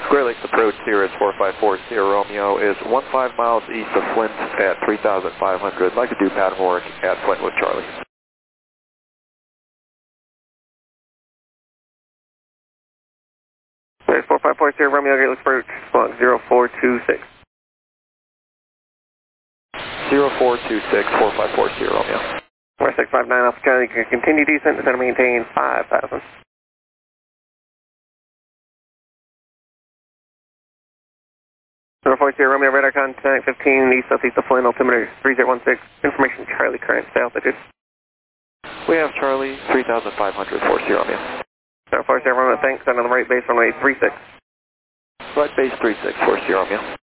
Square Lakes approach here is 4540 Romeo is 15 miles east of Flint at 3,500. I'd like to do pattern work at Flint with Charlie. Okay, 4540 Romeo, Great Lakes approach, squawk 0426. 0426, 4540 Romeo. 4659 Alpha Charlie, you can continue descent and maintain 5,000. Number 40 Romeo, radar contact 15 east southeast of Flint, altimeter 3016. Information Charlie, current altitude. We have Charlie 3,500, 40 Romeo. Number 40 Romeo, thanks, on the right base runway 36. Right base 36, 40 Romeo.